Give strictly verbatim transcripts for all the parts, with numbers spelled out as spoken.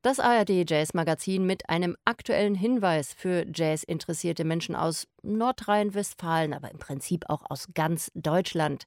Das A R D-Jazz-Magazin mit einem aktuellen Hinweis für Jazz-interessierte Menschen aus Nordrhein-Westfalen, aber im Prinzip auch aus ganz Deutschland.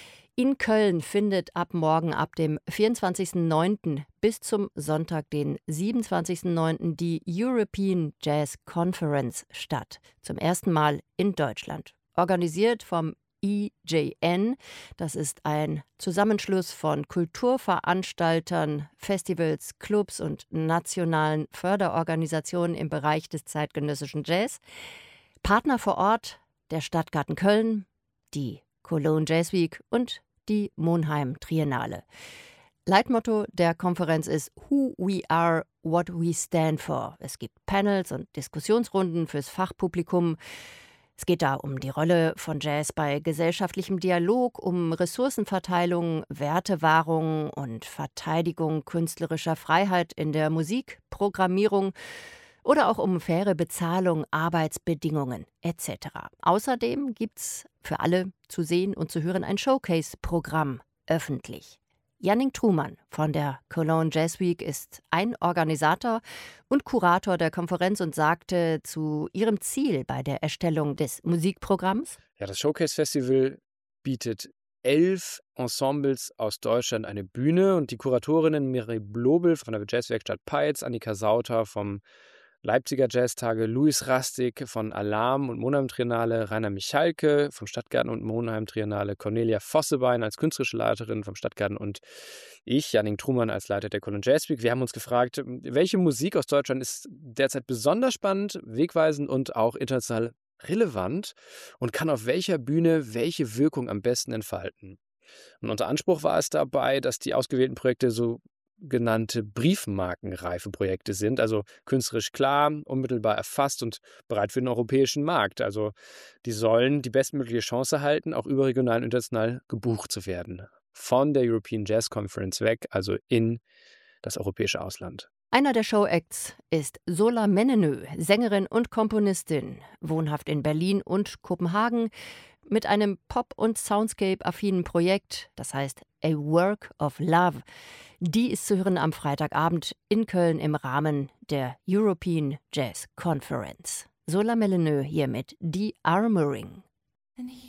In Köln findet ab morgen, ab dem vierundzwanzigsten neunten bis zum Sonntag, den siebenundzwanzigsten neunten die European Jazz Conference statt. Zum ersten Mal in Deutschland. Organisiert vom E J N. Das ist ein Zusammenschluss von Kulturveranstaltern, Festivals, Clubs und nationalen Förderorganisationen im Bereich des zeitgenössischen Jazz. Partner vor Ort der Stadtgarten Köln, die Cologne Jazz Week und die Monheim Triennale. Leitmotto der Konferenz ist Who We Are, What We Stand For. Es gibt Panels und Diskussionsrunden fürs Fachpublikum. Es geht da um die Rolle von Jazz bei gesellschaftlichem Dialog, um Ressourcenverteilung, Wertewahrung und Verteidigung künstlerischer Freiheit in der Musikprogrammierung oder auch um faire Bezahlung, Arbeitsbedingungen et cetera. Außerdem gibt es für alle zu sehen und zu hören ein Showcase-Programm öffentlich. Jannik Trumann von der Cologne Jazz Week ist ein Organisator und Kurator der Konferenz und sagte zu ihrem Ziel bei der Erstellung des Musikprogramms: Ja, das Showcase Festival bietet elf Ensembles aus Deutschland eine Bühne und die Kuratorinnen Mireille Blobel von der Jazzwerkstatt Peitz, Annika Sauter vom Leipziger Jazztage, Luis Rastig von Alarm und Monheim Triennale, Rainer Michalke vom Stadtgarten und Monheim Triennale, Cornelia Vossebein als künstlerische Leiterin vom Stadtgarten und ich, Jannik Trumann, als Leiter der Cologne Jazz Week. Wir haben uns gefragt, welche Musik aus Deutschland ist derzeit besonders spannend, wegweisend und auch international relevant und kann auf welcher Bühne welche Wirkung am besten entfalten. Und unser Anspruch war es dabei, dass die ausgewählten Projekte so genannte briefmarkenreife Projekte sind, also künstlerisch klar, unmittelbar erfasst und bereit für den europäischen Markt. Also die sollen die bestmögliche Chance erhalten, auch überregional und international gebucht zu werden. Von der European Jazz Conference weg, also in das europäische Ausland. Einer der Showacts ist Sola Menenö, Sängerin und Komponistin, wohnhaft in Berlin und Kopenhagen, mit einem Pop- und Soundscape-affinen Projekt, das heißt A Work of Love. Die ist zu hören am Freitagabend in Köln im Rahmen der European Jazz Conference. Sola Menenö hier mit The Armoring.